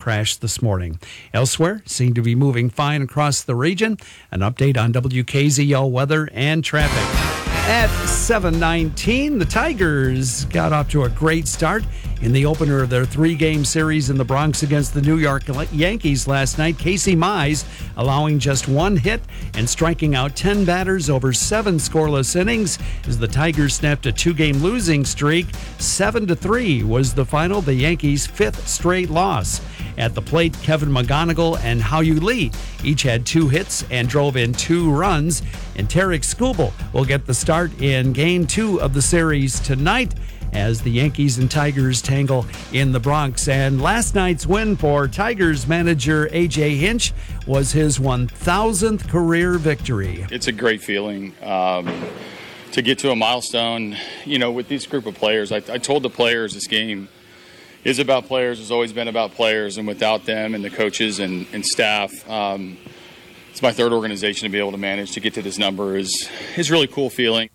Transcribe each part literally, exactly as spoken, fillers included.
crash this morning. Elsewhere, seem to be moving fine across the region. An update on W K Z L weather and traffic. At seven nineteen, the Tigers got off to a great start in the opener of their three-game series in the Bronx against the New York Yankees last night. Casey Mize allowing just one hit and striking out ten batters over seven scoreless innings as the Tigers snapped a two-game losing streak. seven to three was the final, the Yankees' fifth straight loss. At the plate, Kevin McGonigal and Hao-Yu Lee each had two hits and drove in two runs. And Tarek Skubal will get the start in game two of the series tonight as the Yankees and Tigers tangle in the Bronx. And last night's win for Tigers manager A J Hinch was his one thousandth career victory. It's a great feeling um, to get to a milestone, you know, with this group of players. I, I told the players this game is about players, has always been about players, and without them and the coaches and, and staff, um, it's my third organization to be able to manage to get to this number is is really cool feeling.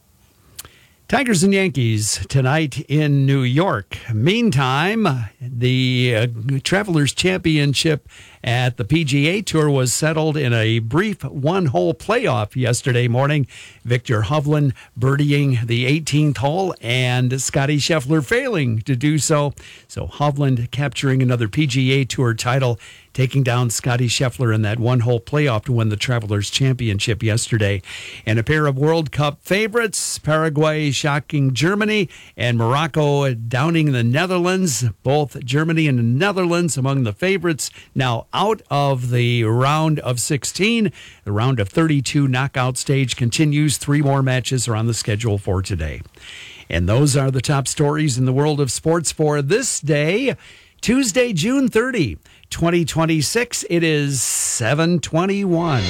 Tigers and Yankees tonight in New York. Meantime, the uh, Travelers Championship at the P G A Tour was settled in a brief one-hole playoff yesterday morning. Victor Hovland birdieing the eighteenth hole and Scottie Scheffler failing to do so. So Hovland capturing another P G A Tour title, taking down Scottie Scheffler in that one-hole playoff to win the Travelers Championship yesterday. And a pair of World Cup favorites, Paraguay shocking Germany and Morocco downing the Netherlands. Both Germany and the Netherlands among the favorites now out of the round of sixteen. The round of thirty-two knockout stage continues. Three more matches are on the schedule for today. And those are the top stories in the world of sports for this day, Tuesday, June thirtieth, twenty twenty-six. It is seven twenty-one.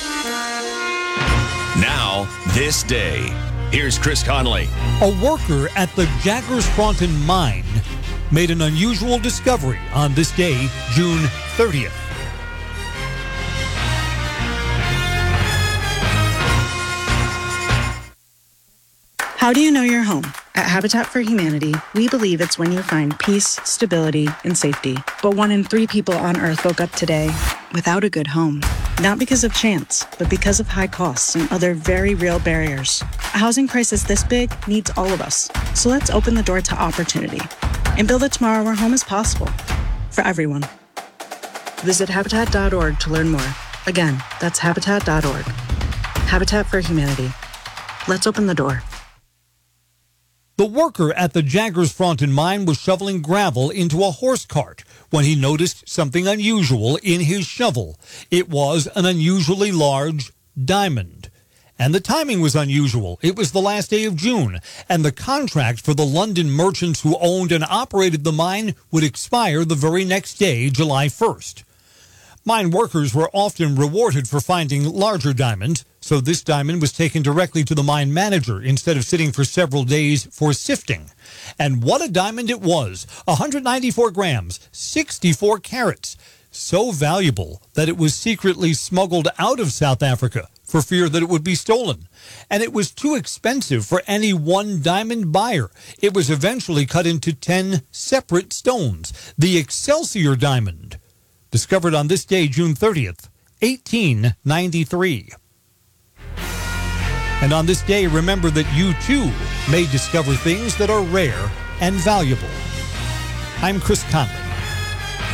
Now, this day. Here's Chris Conley. A worker at the Jaggers-Fronten mine made an unusual discovery on this day, June thirtieth. How do you know you're home? At Habitat for Humanity, we believe it's when you find peace, stability, and safety. But one in three people on Earth woke up today without a good home. Not because of chance, but because of high costs and other very real barriers. A housing crisis this big needs all of us. So let's open the door to opportunity and build a tomorrow where home is possible for everyone. Visit Habitat dot org to learn more. Again, that's Habitat dot org. Habitat for Humanity. Let's open the door. The worker at the Jaggers-Fronten mine was shoveling gravel into a horse cart when he noticed something unusual in his shovel. It was an unusually large diamond. And the timing was unusual. It was the last day of June, and the contract for the London merchants who owned and operated the mine would expire the very next day, July first. Mine workers were often rewarded for finding larger diamonds, so this diamond was taken directly to the mine manager instead of sitting for several days for sifting. And what a diamond it was! one hundred ninety-four grams, sixty-four carats. So valuable that it was secretly smuggled out of South Africa for fear that it would be stolen. And it was too expensive for any one diamond buyer. It was eventually cut into ten separate stones. The Excelsior diamond, discovered on this day, June thirtieth, eighteen ninety-three. And on this day, remember that you, too, may discover things that are rare and valuable. I'm Chris Conley.